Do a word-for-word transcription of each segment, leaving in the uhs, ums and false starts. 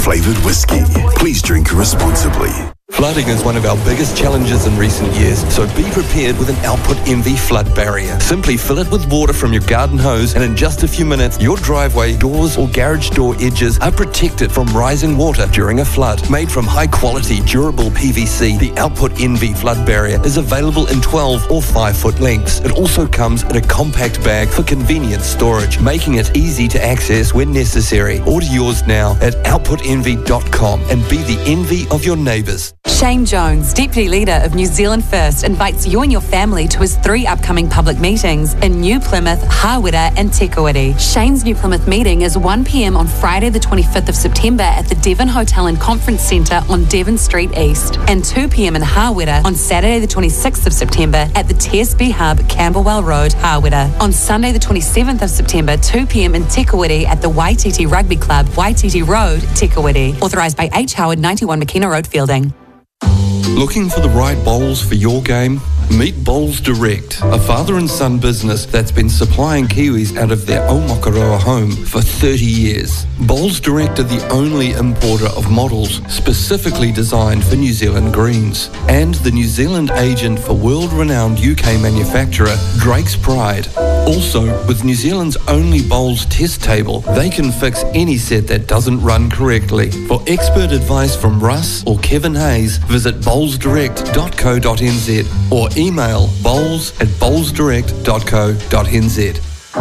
flavoured whiskey. Please drink responsibly. Flooding is one of our biggest challenges in recent years, so be prepared with an Output Envy flood barrier. Simply fill it with water from your garden hose, and in just a few minutes, your driveway, doors or garage door edges are protected from rising water during a flood. Made from high-quality, durable P V C, the Output Envy flood barrier is available in twelve or five foot lengths. It also comes in a compact bag for convenient storage, making it easy to access when necessary. Order yours now at output envy dot com and be the envy of your neighbours. Shane Jones, Deputy Leader of New Zealand First, invites you and your family to his three upcoming public meetings in New Plymouth, Hawera and Te Kuiti. Shane's New Plymouth meeting is one p m on Friday the twenty-fifth of September at the Devon Hotel and Conference Centre on Devon Street East, and two p m in Hawera on Saturday the twenty-sixth of September at the T S B Hub, Camberwell Road, Hawera. On Sunday the twenty-seventh of September, two p m in Te Kuiti at the Waititi Rugby Club, Waititi Road, Te Kuiti. Authorised by H. Howard, ninety-one McKenna Road, Fielding. Looking for the right bowls for your game? Meet Bowls Direct, a father and son business that's been supplying Kiwis out of their Aomakaroa home for thirty years. Bowls Direct are the only importer of models specifically designed for New Zealand greens, and the New Zealand agent for world-renowned U K manufacturer Drake's Pride. Also, with New Zealand's only bowls test table, they can fix any set that doesn't run correctly. For expert advice from Russ or Kevin Hayes, visit bowls direct dot co dot n z or email bowls at bowls direct dot co dot n z.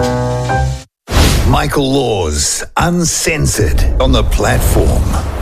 Michael Laws, Uncensored, on the platform.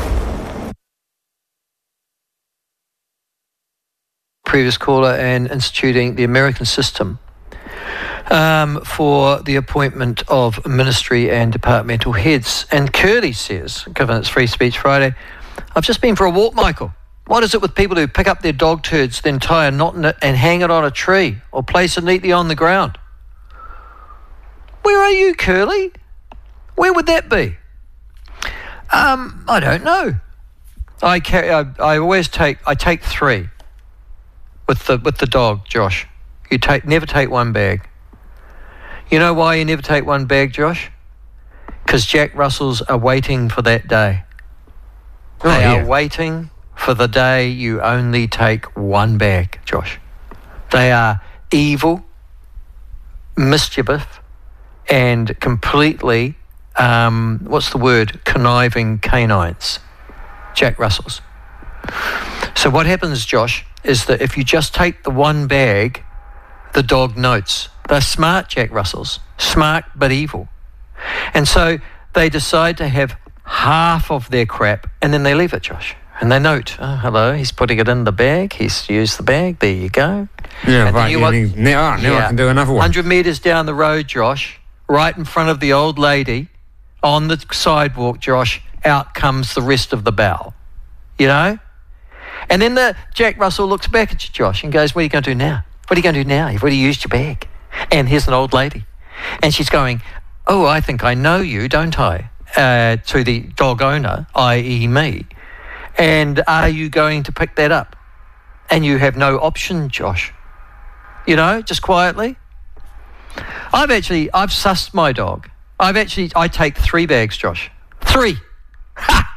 Previous caller, and instituting the American system um, for the appointment of ministry and departmental heads. And Curly says, given it's Free Speech Friday, I've just been for a walk, Michael. What is it with people who pick up their dog turds, then tie a knot in it and hang it on a tree or place it neatly on the ground? Where are you, Curly? Where would that be? Um, I don't know. I carry. I, I always take. I take three with the with the dog, Josh. You take never take one bag. You know why you never take one bag, Josh? Because Jack Russells are waiting for that day. Oh, they yeah. are waiting for the day you only take one bag, Josh. They are evil, mischievous, and completely, um, what's the word, conniving canines. Jack Russells. So what happens, Josh, is that if you just take the one bag, the dog notes. They're smart, Jack Russells. Smart but evil. And so they decide to have half of their crap and then they leave it, Josh. And they note, oh, hello, he's putting it in the bag. He's used the bag. There you go. Yeah, and right. you Yeah, want, now now yeah, I can do another one. one hundred metres down the road, Josh, right in front of the old lady, on the sidewalk, Josh, out comes the rest of the bowl. You know? And then the Jack Russell looks back at you, Josh, and goes, what are you going to do now? What are you going to do now? You've already used your bag. And here's an old lady. And she's going, oh, I think I know you, don't I? Uh, to the dog owner, that is me. And are you going to pick that up? And you have no option, Josh. You know, just quietly. I've actually, I've sussed my dog. I've actually, I take three bags, Josh. Three. Ha!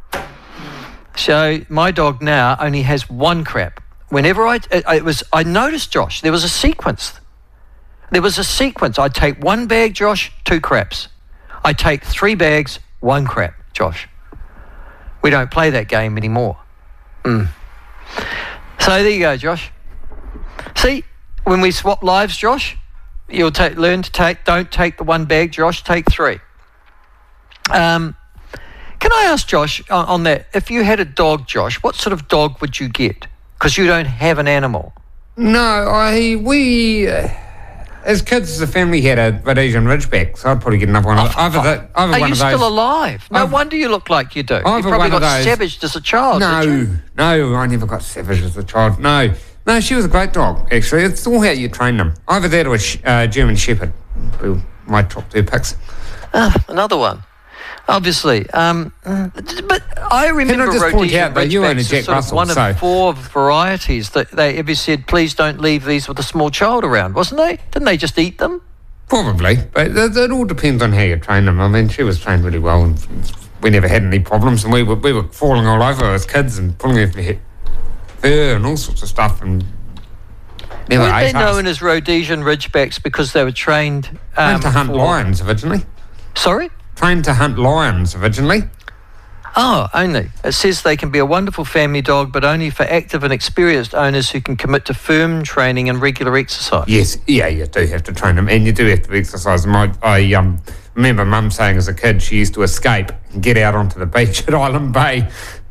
So my dog now only has one crap. Whenever I, it, it was, I noticed, Josh, there was a sequence. There was a sequence. I'd take one bag, Josh, two craps. I take three bags, one crap, Josh. We don't play that game anymore. Mm. So there you go, Josh. See, when we swap lives, Josh, you'll take, learn to take, don't take the one bag, Josh, take three. Um, can I ask Josh on, on that, if you had a dog, Josh, what sort of dog would you get? Because you don't have an animal. No, I we uh, as kids as a family had a Rhodesian Ridgeback, so I'd probably get another one. Oh, of, either oh, the, either are one you of those. still alive? No I've, wonder you look like you do. You Either probably one got of those. savaged as a child, No, did you? no, I never got savaged as a child. No, no, she was a great dog. Actually, it's all how you train them. Either that or a sh- uh, German Shepherd. My top two picks. Ah, another one. Obviously, um, but I remember Can I just point Rhodesian out that you own a Ridgebacks Jack as sort of Russell, one so- of four varieties that they ever said, please don't leave these with a small child around, wasn't they? Didn't they just eat them? Probably, but it, it all depends on how you train them. I mean, she was trained really well, and we never had any problems. And we were we were falling all over her as kids and pulling her for fur and all sorts of stuff. And never Weren't they ate us. known as Rhodesian Ridgebacks because they were trained um, Trained to hunt for- lions originally. Sorry. Trained to hunt lions originally. Oh, only. It says they can be a wonderful family dog, but only for active and experienced owners who can commit to firm training and regular exercise. Yes, yeah, you do have to train them, and you do have to exercise them. I, I um, remember Mum saying as a kid she used to escape and get out onto the beach at Island Bay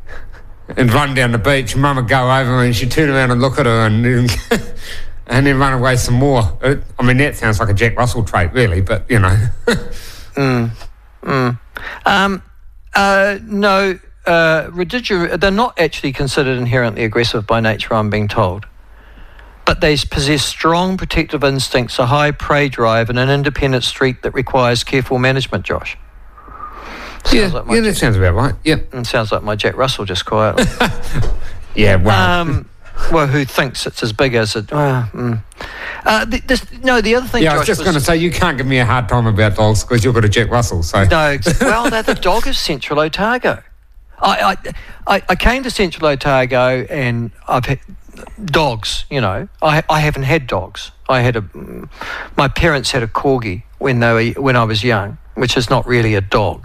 and run down the beach. Mum would go over and she'd turn around and look at her and and then run away some more. It, I mean, that sounds like a Jack Russell trait, really, but, you know. mm, mm. Um, uh, no, uh, Rhodesian, they're not actually considered inherently aggressive by nature, I'm being told. But they possess strong protective instincts, a high prey drive, and an independent streak that requires careful management, Josh. Sounds Yeah, like my yeah, that Jack- sounds about right. Yeah, mm, sounds like my Jack Russell just quietly. yeah. Well, um, well, who thinks it's as big as it? Uh, mm. uh, th- this, no, the other thing, yeah, I Josh, was just was- going to say you can't give me a hard time about dogs because you've got a Jack Russell. So No, ex- well, they're the dog of Central Otago. I, I, I, I came to Central Otago and I've had dogs, you know. I, I haven't had dogs. I had a, mm, my parents had a corgi when they were, when I was young, which is not really a dog.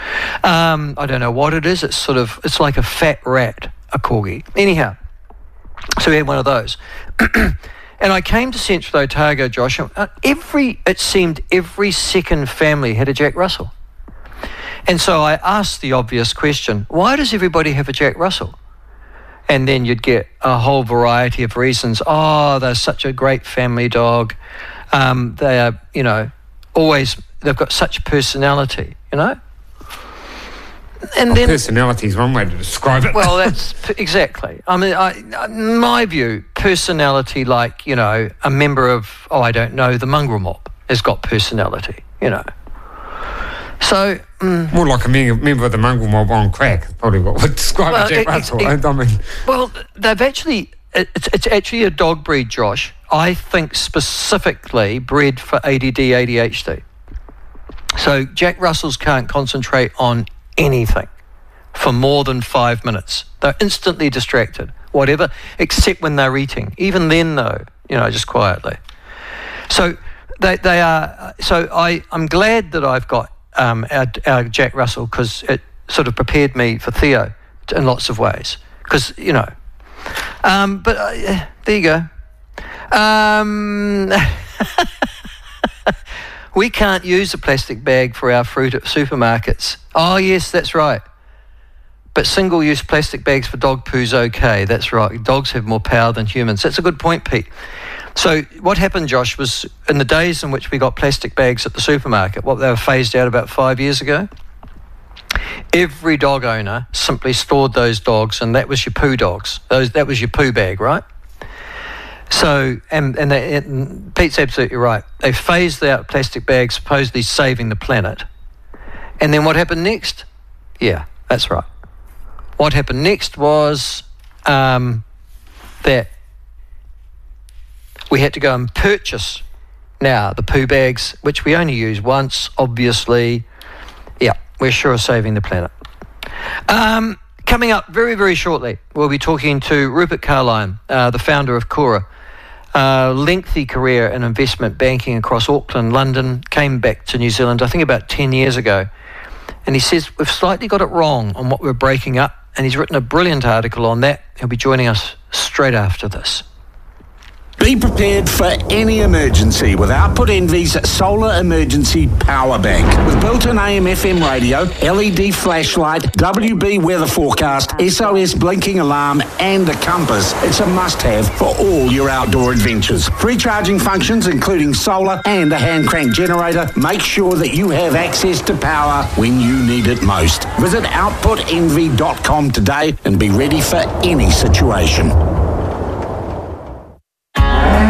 Um, I don't know what it is. It's sort of, it's like a fat rat, a corgi. Anyhow, so we had one of those. And I came to Central Otago, Josh, and uh, every, it seemed every second family had a Jack Russell. And so I asked the obvious question, why does everybody have a Jack Russell? And then you'd get a whole variety of reasons. Oh, they're such a great family dog. Um, they are, you know, always, they've got such personality, you know? And then, personality is one way to describe it. well, that's p- exactly. I mean, I, in my view, personality, like, you know, a member of, oh, I don't know, the mongrel mob has got personality, you know. So, mm, more like a member member of the mongrel mob on crack. Is probably what would describe Well, a Jack it- Russell. it- I mean, well, they've actually, it's, it's actually a dog breed, Josh. I think specifically bred for A D D, A D H D. So Jack Russells can't concentrate on anything for more than five minutes. They're instantly distracted, whatever, except when they're eating. Even then, though, you know, just quietly. So they they are. So I I'm glad that I've got um, our, our Jack Russell because it sort of prepared me for Theo in lots of ways. Because you know, um, but uh, there you go. Um, we can't use a plastic bag for our fruit at supermarkets. Oh yes, that's right. But single-use plastic bags for dog poo's okay. That's right. Dogs have more power than humans. That's a good point, Pete. So what happened, Josh, was in the days in which we got plastic bags at the supermarket, what they were phased out about five years ago, every dog owner simply stored those dogs, and that was your poo dogs. Those that was your poo bag, right? So, and and, they, and Pete's absolutely right. They phased out plastic bags, supposedly saving the planet. And then what happened next? Yeah, that's right. What happened next was um, that we had to go and purchase now the poo bags, which we only use once, obviously. Yeah, we're sure of saving the planet. Um, coming up very, very shortly, we'll be talking to Rupert Carline, uh, the founder of Cora. Uh, lengthy career in investment banking across Auckland, London, came back to New Zealand, I think about ten years ago. And he says, we've slightly got it wrong on what we're breaking up. And he's written a brilliant article on that. He'll be joining us straight after this. Be prepared for any emergency with Output Envy's Solar Emergency Power Bank. With built-in A M F M radio, L E D flashlight, W B weather forecast, S O S blinking alarm and a compass, it's a must-have for all your outdoor adventures. Free charging functions including solar and a hand crank generator. Make sure that you have access to power when you need it most. Visit output envy dot com today and be ready for any situation. It's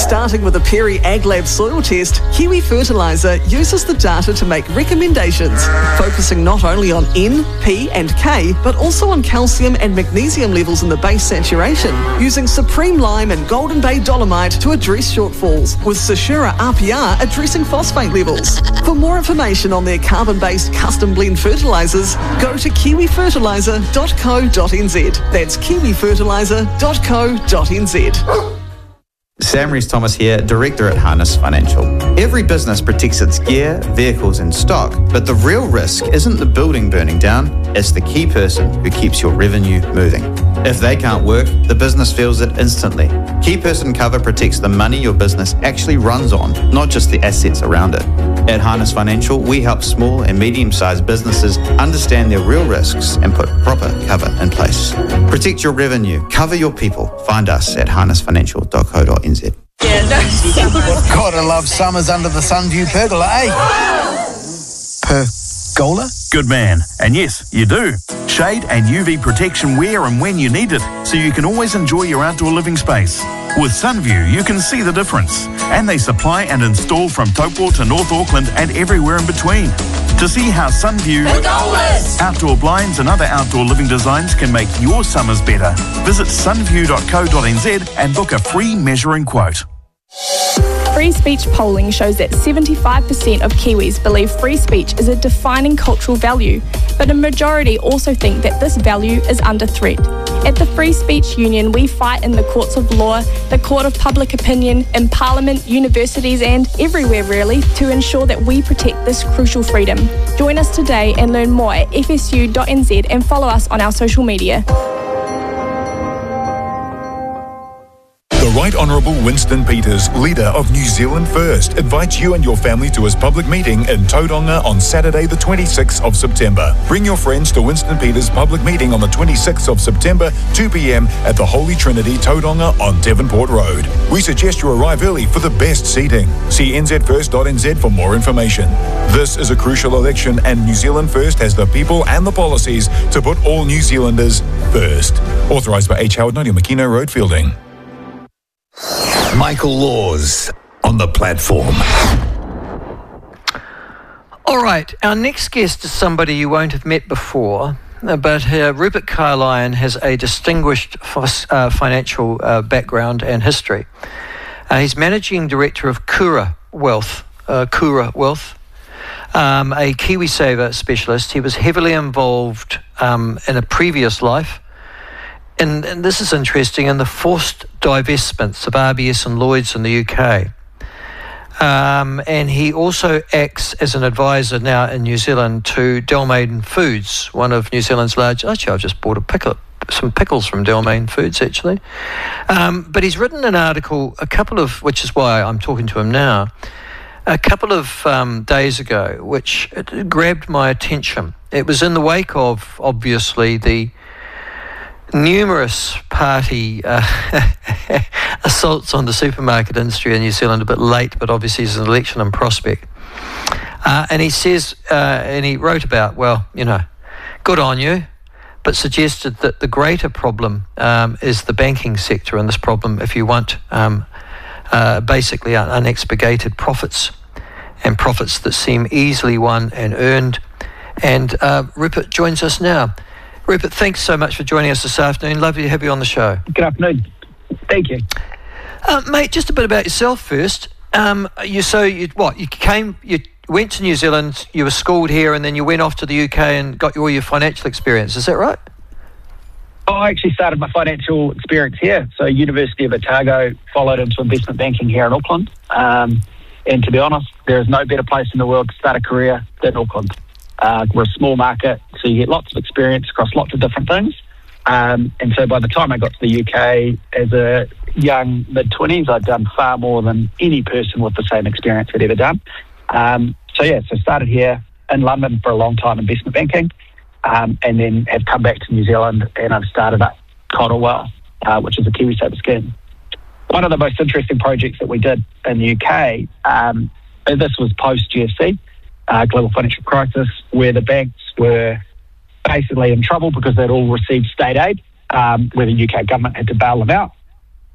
Starting with a Perry AgLab soil test, Kiwi Fertiliser uses the data to make recommendations, focusing not only on N, P and K, but also on calcium and magnesium levels in the base saturation, using Supreme Lime and Golden Bay Dolomite to address shortfalls, with Sashura R P R addressing phosphate levels. For more information on their carbon-based custom blend fertilisers, go to kiwi fertiliser dot co dot n z. That's kiwi fertiliser dot co dot n z. Sam Rees-Thomas here, Director at Harness Financial. Every business protects its gear, vehicles and stock, but the real risk isn't the building burning down, it's the key person who keeps your revenue moving. If they can't work, the business feels it instantly. Key person cover protects the money your business actually runs on, not just the assets around it. At Harness Financial, we help small and medium-sized businesses understand their real risks and put proper cover in place. Protect your revenue, cover your people. Find us at harness financial dot co dot n z. Yeah, no. Gotta love summers under the Sunview pergola, eh? Pergola? Good man. And yes, you do. Shade and U V protection where and when you need it, so you can always enjoy your outdoor living space. With Sunview, you can see the difference. And they supply and install from Taupo to North Auckland and everywhere in between. To see how Sunview, outdoor blinds and other outdoor living designs can make your summers better, visit sunview dot co dot n z and book a free measuring quote. Free speech polling shows that seventy-five percent of Kiwis believe free speech is a defining cultural value, but a majority also think that this value is under threat. At the Free Speech Union, we fight in the courts of law, the court of public opinion, in Parliament, universities and everywhere really to ensure that we protect this crucial freedom. Join us today and learn more at f s u dot n z and follow us on our social media. The Right Honourable Winston Peters, leader of New Zealand First, invites you and your family to his public meeting in Tauranga on Saturday the twenty-sixth of September. Bring your friends to Winston Peters' public meeting on the twenty-sixth of September, two p m at the Holy Trinity, Tauranga on Devonport Road. We suggest you arrive early for the best seating. See n z first dot n z for more information. This is a crucial election and New Zealand First has the people and the policies to put all New Zealanders first. Authorised by H. Howard, Nadia Makino Road, Fielding. Michael Laws on the platform. All right, our next guest is somebody you won't have met before, but uh, Rupert Carlyon has a distinguished uh, financial uh, background and history. Uh, he's managing director of Kura Wealth, uh, Kura Wealth, um, a KiwiSaver specialist. He was heavily involved um, in a previous life. And, and this is interesting, in the forced divestments of R B S and Lloyds in the U K. Um, and he also acts as an advisor now in New Zealand to Dalmain Foods, one of New Zealand's large... Actually, I've just bought a pickle, some pickles from Dalmain Foods, actually. Um, but he's written an article, a couple of... which is why I'm talking to him now, a couple of um, days ago, which grabbed my attention. It was in the wake of, obviously, the numerous party uh, assaults on the supermarket industry in New Zealand, a bit late, but obviously there's an election in prospect. Uh, and he says, uh, and he wrote about, well, you know, good on you, but suggested that the greater problem um, is the banking sector, and this problem, if you want um, uh, basically un- unexpurgated profits and profits that seem easily won and earned. And uh, Rupert joins us now. Rupert, thanks so much for joining us this afternoon. Lovely to have you on the show. Good afternoon. Thank you. Uh, mate, just a bit about yourself first. Um, you so you what? You came, you went to New Zealand, you were schooled here, and then you went off to the U K and got all your financial experience. Is that right? Oh, I actually started my financial experience here. So University of Otago, followed into investment banking here in Auckland. Um, and to be honest, there is no better place in the world to start a career than Auckland. Uh, we're a small market, so you get lots of experience across lots of different things. Um, and so by the time I got to the U K as a young mid-twenties, I'd done far more than any person with the same experience had ever done. Um, so yeah, so started here in London for a long time, investment banking, um, and then have come back to New Zealand and I've started up Kura Wealth, uh, which is a KiwiSaver scheme. One of the most interesting projects that we did in the U K, um, this was post-G F C, Uh, global financial crisis, where the banks were basically in trouble because they'd all received state aid, um, where the U K government had to bail them out.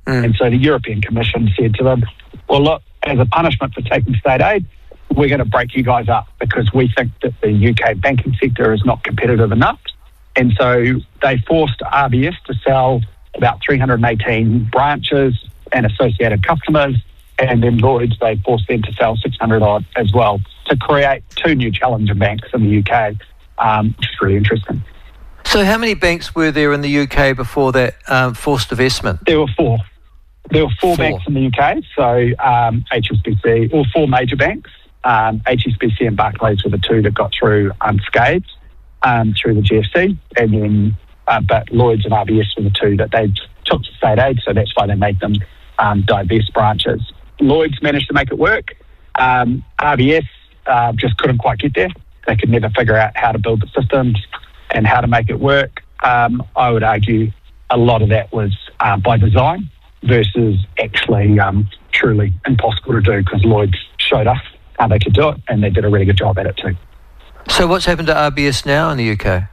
Mm. And so the European Commission said to them, well, look, as a punishment for taking state aid, we're going to break you guys up because we think that the U K banking sector is not competitive enough. And so they forced R B S to sell about three hundred eighteen branches and associated customers, and then Lloyds, they forced them to sell six hundred odd as well to create two new challenger banks in the U K, um, which is really interesting. So how many banks were there in the U K before that um, forced divestment? There were four. There were four, four. banks in the U K, so um, H S B C, or four major banks. Um, H S B C and Barclays were the two that got through unscathed um, through the G F C, and then uh, but Lloyds and R B S were the two that they took to state aid, so that's why they made them um, divest branches. Lloyds managed to make it work. Um, R B S uh, just couldn't quite get there. They could never figure out how to build the systems and how to make it work. Um, I would argue a lot of that was uh, by design versus actually um, truly impossible to do, because Lloyds showed us how they could do it, and they did a really good job at it too. So what's happened to R B S now in the U K?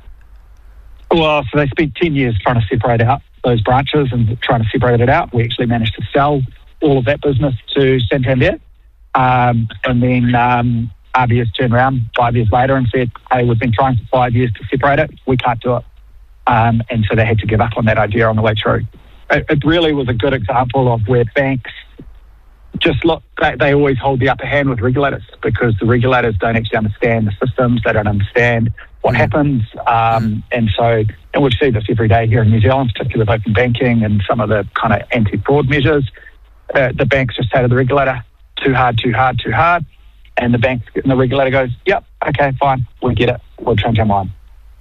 Well, so they spent ten years trying to separate out those branches and trying to separate it out. We actually managed to sell all of that business to Santander. Um, and then um, R B S turned around five years later and said, hey, we've been trying for five years to separate it. We can't do it. Um, and so they had to give up on that idea on the way through. It, it really was a good example of where banks just look, they, they always hold the upper hand with regulators, because the regulators don't actually understand the systems. They don't understand what mm. happens. Um, mm. And so, and we see this every day here in New Zealand, particularly with open banking and some of the kind of anti-fraud measures. Uh, the banks just say to the regulator, too hard, too hard, too hard. And the bank and the regulator goes, yep, okay, fine, we get it. We'll change our mind.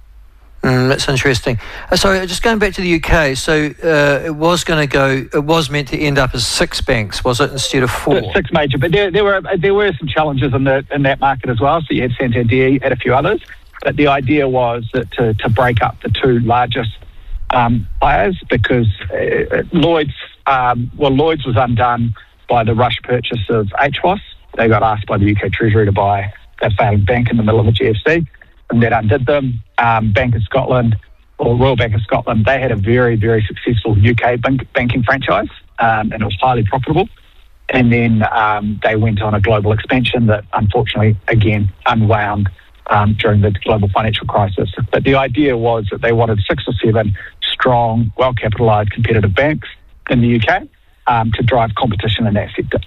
Mm, that's interesting. Uh, so just going back to the U K, so uh, it was going to go, it was meant to end up as six banks, was it, instead of four? Six major, but there, there were there were some challenges in the in that market as well. So you had Santander, you had a few others, but the idea was that to, to break up the two largest um, players, because uh, Lloyds, um, well, Lloyds was undone by the rush purchase of H W O S. They got asked by the U K Treasury to buy that failing bank in the middle of the G F C. And that undid them. Um, Bank of Scotland, or Royal Bank of Scotland, they had a very, very successful U K bank, banking franchise, um, and it was highly profitable. And then um, they went on a global expansion that, unfortunately, again, unwound um, during the global financial crisis. But the idea was that they wanted six or seven strong, well-capitalised, competitive banks in the U K um, to drive competition in that sector.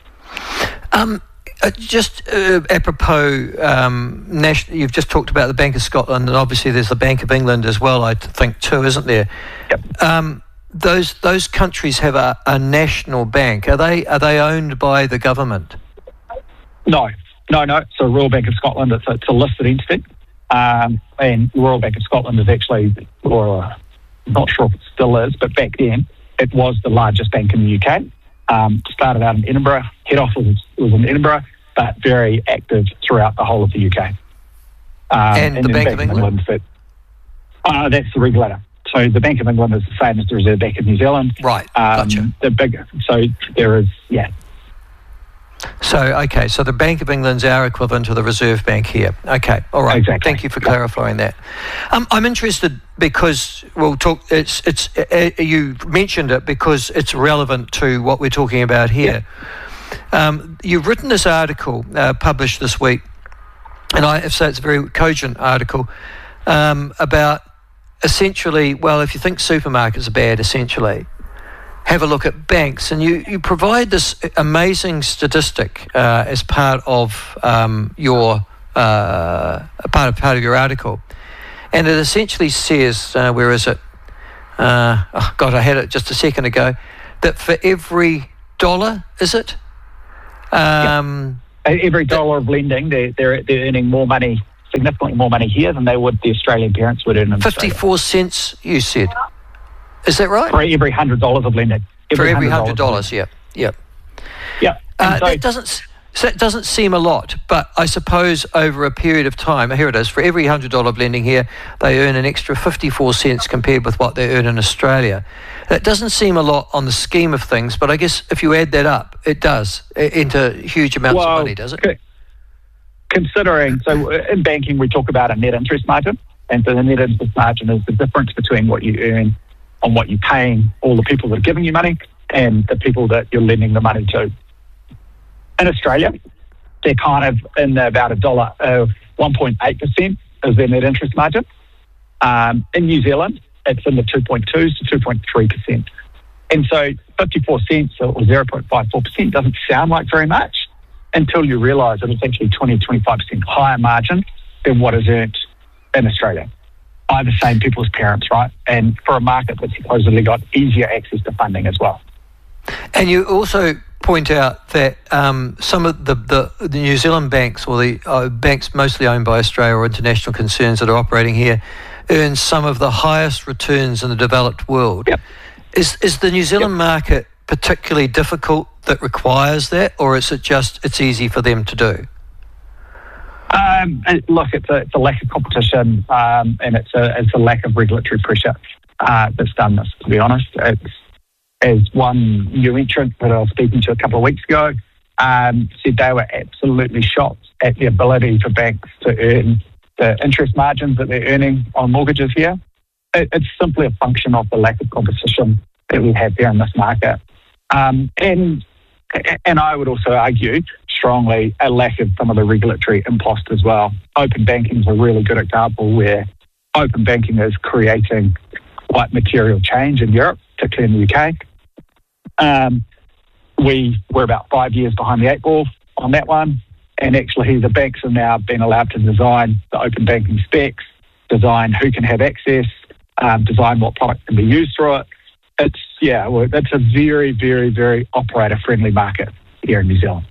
Um. Uh, just uh, apropos, um, national, you've just talked about the Bank of Scotland, and obviously there's the Bank of England as well, I think, too, isn't there? Yep. Um, those those countries have a, a national bank. Are they are they owned by the government? No, no, no. So Royal Bank of Scotland, it's a, it's a listed entity, um, and Royal Bank of Scotland is actually, or uh, I'm not sure if it still is, but back then it was the largest bank in the U K. Um, started out in Edinburgh, head office was, was in Edinburgh, but very active throughout the whole of the U K. Um, and, and the Bank of England? England that, uh, that's the regulator. So the Bank of England is the same as the Reserve Bank of New Zealand. Right, um, gotcha. The big, so there is, yeah. So, okay, so the Bank of England's our equivalent to the Reserve Bank here. Okay, all right. Exactly. Thank you for clarifying that. Um, I'm interested because we'll talk, it's, it's, uh, you mentioned it because it's relevant to what we're talking about here. Yeah. Um, you've written this article, uh, published this week, and I have to say it's a very cogent article, um, about essentially, well, if you think supermarkets are bad, essentially, have a look at banks, and you, you provide this amazing statistic uh, as part of um, your uh, part of part of your article, and it essentially says, uh, where is it? Uh, oh God, I had it just a second ago. That for every dollar, is it? Um, yeah. Every dollar of lending, they're, they're they're earning more money, significantly more money here than they would the Australian parents would earn in Fifty-four Australia. Cents, you said. Is that right? For every hundred dollars of lending. Every For every hundred dollars, yeah, yeah, yeah. Uh, so, that doesn't so that doesn't seem a lot, but I suppose over a period of time, here it is. For every hundred dollar of lending here, they earn an extra fifty-four cents compared with what they earn in Australia. That doesn't seem a lot on the scheme of things, but I guess if you add that up, it does into huge amounts well, of money, does it? Considering, so in banking we talk about a net interest margin, and so the net interest margin is the difference between what you earn on what you're paying all the people that are giving you money and the people that you're lending the money to. In Australia, they're kind of in the, about a dollar of one point eight percent is their net interest margin. Um, in New Zealand, it's in the two point two to two point three percent. And so fifty-four cents or zero point five four percent doesn't sound like very much until you realise that it's actually twenty to twenty-five percent higher margin than what is earned in Australia by the same people's parents, right? And for a market that's supposedly got easier access to funding as well. And you also point out that um, some of the, the, the New Zealand banks, or the uh, banks mostly owned by Australia or international concerns that are operating here, earn some of the highest returns in the developed world. Yep. Is is the New Zealand yep. market particularly difficult that requires that, or is it just it's easy for them to do? Um, look, it's a, it's a lack of competition, um, and it's a it's a lack of regulatory pressure uh, that's done this. To be honest, it's as one new entrant that I was speaking to a couple of weeks ago um, said they were absolutely shocked at the ability for banks to earn the interest margins that they're earning on mortgages here. It, it's simply a function of the lack of competition that we have here in this market. Um, and and I would also argue strongly a lack of some of the regulatory impost as well. Open banking is a really good example where open banking is creating quite material change in Europe, particularly in the U K. Um, we were about five years behind the eight ball on that one. And actually the banks have now been allowed to design the open banking specs, design who can have access, um, design what product can be used through it. It's, yeah, well, it's a very, very, very operator-friendly market here in New Zealand.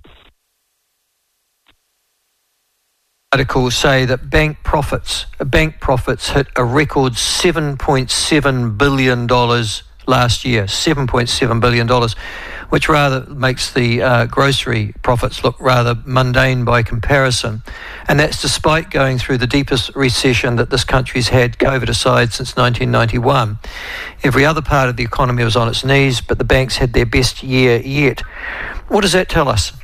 Articles say that bank profits, bank profits hit a record seven point seven billion dollars last year, seven point seven billion dollars, which rather makes the uh, grocery profits look rather mundane by comparison. And that's despite going through the deepest recession that this country's had, COVID aside, since nineteen ninety-one. Every other part of the economy was on its knees, but the banks had their best year yet. What does that tell us?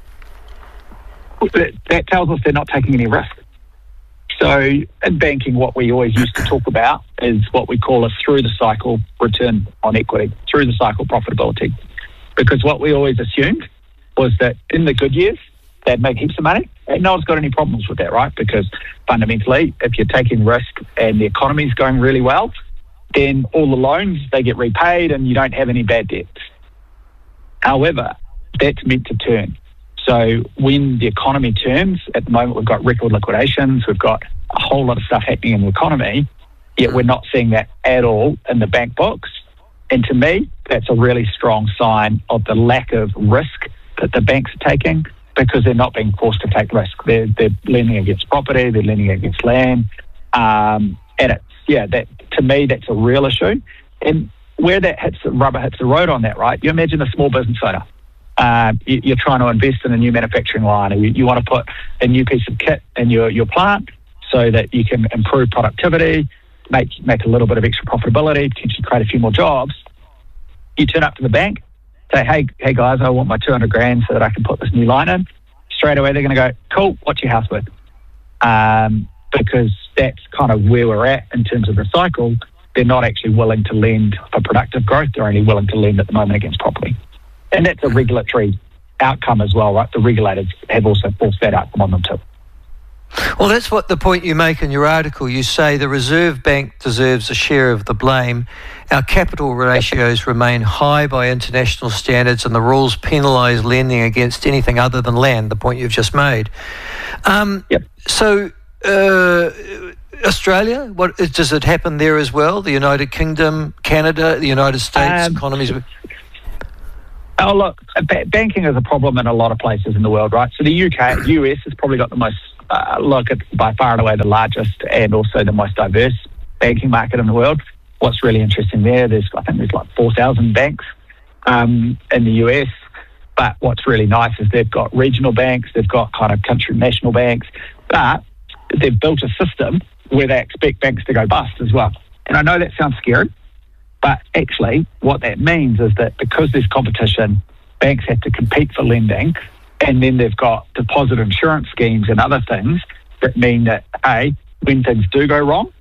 That, that tells us they're not taking any risk. So in banking, what we always used to talk about is what we call a through-the-cycle return on equity, through-the-cycle profitability. Because what we always assumed was that in the good years, they'd make heaps of money. And no one's got any problems with that, right? Because fundamentally, if you're taking risk and the economy's going really well, then all the loans, they get repaid and you don't have any bad debts. However, that's meant to turn. So when the economy turns, at the moment we've got record liquidations, we've got a whole lot of stuff happening in the economy, yet we're not seeing that at all in the bank books. And to me, that's a really strong sign of the lack of risk that the banks are taking, because they're not being forced to take risk. They're, they're lending against property, they're lending against land. Um, and it's, yeah, that to me, that's a real issue. And where that hits, rubber hits the road on that, right? You imagine a small business owner. Uh, you, you're trying to invest in a new manufacturing line, or you, you want to put a new piece of kit in your, your plant so that you can improve productivity, make make a little bit of extra profitability, potentially create a few more jobs. You turn up to the bank, say, hey, hey guys, I want my two hundred grand so that I can put this new line in. Straight away, they're going to go, cool, what's your house worth? Um, because that's kind of where we're at in terms of the cycle. They're not actually willing to lend for productive growth. They're only willing to lend at the moment against property. And that's a regulatory outcome as well, right? The regulators have also forced that outcome on them too. Well, that's what the point you make in your article. You say the Reserve Bank deserves a share of the blame. Our capital ratios remain high by international standards, and the rules penalise lending against anything other than land, the point you've just made. Um, yep. So, uh, Australia, what does it happen there as well? The United Kingdom, Canada, the United States, um, economies... Oh, look, banking is a problem in a lot of places in the world, right? So the U K, U S has probably got the most, uh, look, it's by far and away the largest and also the most diverse banking market in the world. What's really interesting there, there's, I think there's like four thousand banks um, in the U S. But what's really nice is they've got regional banks, they've got kind of country national banks, but they've built a system where they expect banks to go bust as well. And I know that sounds scary, but actually what that means is that because there's competition, banks have to compete for lending, and then they've got deposit insurance schemes and other things that mean that, A, when things do go wrong,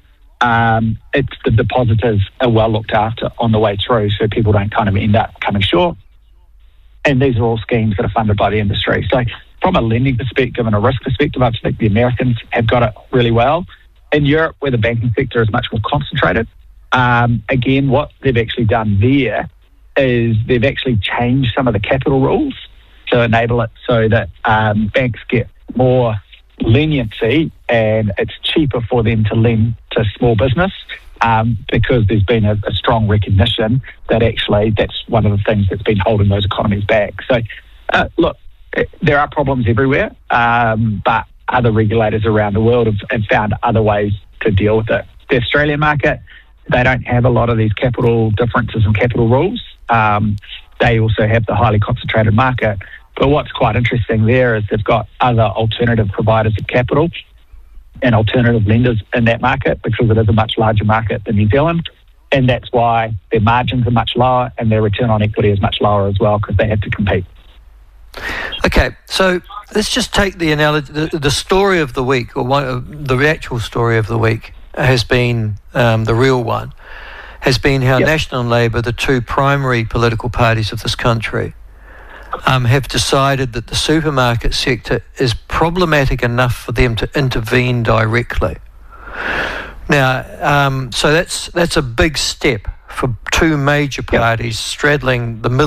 um, it's the depositors are well looked after on the way through, so people don't kind of end up coming short. And these are all schemes that are funded by the industry. So from a lending perspective and a risk perspective, I think the Americans have got it really well. In Europe, where the banking sector is much more concentrated, um, again, what they've actually done there is they've actually changed some of the capital rules to enable it so that um, banks get more leniency and it's cheaper for them to lend to small business um, because there's been a, a strong recognition that actually that's one of the things that's been holding those economies back. So, uh, look, there are problems everywhere, um, but other regulators around the world have, have found other ways to deal with it. The Australian market, they don't have a lot of these capital differences and capital rules. Um, they also have the highly concentrated market. But what's quite interesting there is they've got other alternative providers of capital and alternative lenders in that market because it is a much larger market than New Zealand. And that's why their margins are much lower and their return on equity is much lower as well because they have to compete. Okay, so let's just take the analogy, the, the story of the week, or one of the actual story of the week has been, um, the real one, has been how yep. National and Labour, the two primary political parties of this country, um, have decided that the supermarket sector is problematic enough for them to intervene directly. Now, um, so that's that's a big step for two major parties yep. straddling the middle